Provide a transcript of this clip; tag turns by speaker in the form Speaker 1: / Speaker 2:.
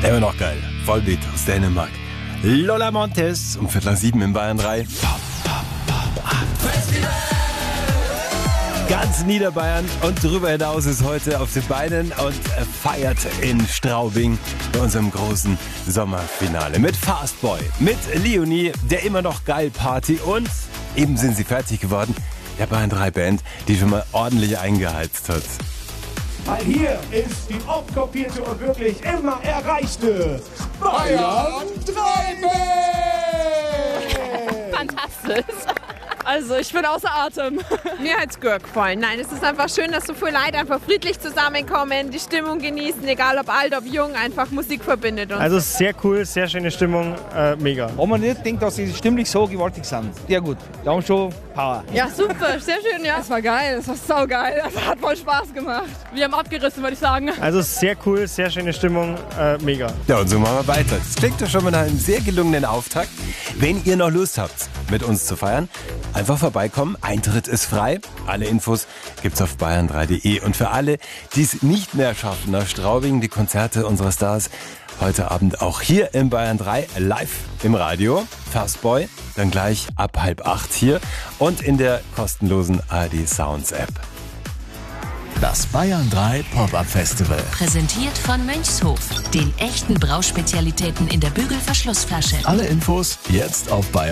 Speaker 1: Immer noch geil. Vollbeat aus Dänemark. Lola Montes um 6:45 in Bayern 3. Ganz Niederbayern und darüber hinaus ist heute auf den Beinen und feiert in Straubing bei unserem großen Sommerfinale mit Fastboy, mit Leonie, der immer noch geil Party und eben sind sie fertig geworden, der Bayern 3 Band, die schon mal ordentlich eingeheizt hat.
Speaker 2: Weil hier ist die oft kopierte und wirklich immer erreichte Bayern 3 Band!
Speaker 3: Fantastisch. Also ich bin außer Atem.
Speaker 4: Mir hat's gut gefallen. Nein, es ist einfach schön, dass so viele Leute einfach friedlich zusammenkommen, die Stimmung genießen, egal ob alt, ob jung, einfach Musik verbindet uns.
Speaker 5: Also sehr cool, sehr schöne Stimmung, mega.
Speaker 6: Wenn man nicht denkt, dass sie stimmlich so gewaltig sind. Sehr gut. Die haben schon Power.
Speaker 3: Ja, super, sehr schön, ja. Es war geil, es war saugeil, es hat voll Spaß gemacht. Wir haben abgerissen, würde ich sagen.
Speaker 5: Also sehr cool, sehr schöne Stimmung, mega.
Speaker 1: Ja, und so machen wir weiter. Das klingt doch schon mal nach einem sehr gelungenen Auftakt. Wenn ihr noch Lust habt, mit uns zu feiern, einfach vorbeikommen. Eintritt ist frei. Alle Infos gibt's auf bayern3.de. Und für alle, die es nicht mehr schaffen, nach Straubing, die Konzerte unserer Stars heute Abend auch hier im Bayern 3 live im Radio. Fastboy, dann gleich ab 7:30 hier und in der kostenlosen ARD Sounds App.
Speaker 7: Das Bayern 3 Pop-Up Festival.
Speaker 8: Präsentiert von Mönchshof, den echten Brauspezialitäten in der Bügelverschlussflasche.
Speaker 7: Alle Infos jetzt auf Bayern.